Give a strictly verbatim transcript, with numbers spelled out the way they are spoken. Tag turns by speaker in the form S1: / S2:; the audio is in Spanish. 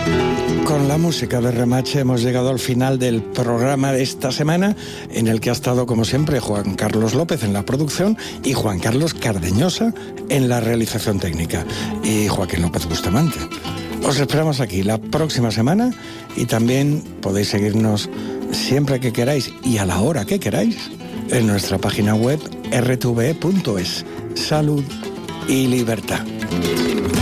S1: Con la música de Remache hemos llegado al final del programa de esta semana, en el que ha estado, como siempre, Juan Carlos López en la producción y Juan Carlos Cardeñosa en la realización técnica, y Joaquín López Bustamante. Os esperamos aquí la próxima semana y también podéis seguirnos siempre que queráis y a la hora que queráis en nuestra página web erre te ve punto es. Salud y libertad.